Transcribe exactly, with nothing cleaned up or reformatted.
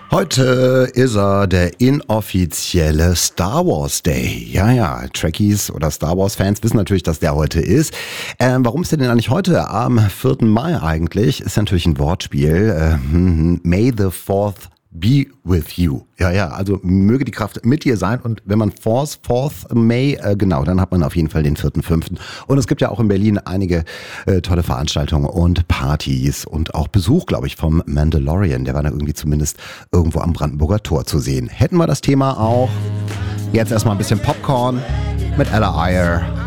Heute ist er der inoffizielle Star Wars Day. Ja, ja, Trekkies oder Star Wars Fans wissen natürlich, dass der heute ist. Ähm, warum ist der denn eigentlich heute am vierten Mai eigentlich? Ist natürlich ein Wortspiel. Ähm, May the fourth be with you. Ja, ja, also möge die Kraft mit dir sein. Und wenn man Force, fourth May, äh, genau, dann hat man auf jeden Fall den vierten fünften Und es gibt ja auch in Berlin einige äh, tolle Veranstaltungen und Partys und auch Besuch, glaube ich, vom Mandalorian. Der war da irgendwie zumindest irgendwo am Brandenburger Tor zu sehen. Hätten wir das Thema auch. Jetzt erstmal ein bisschen Popcorn mit Ella Eyre.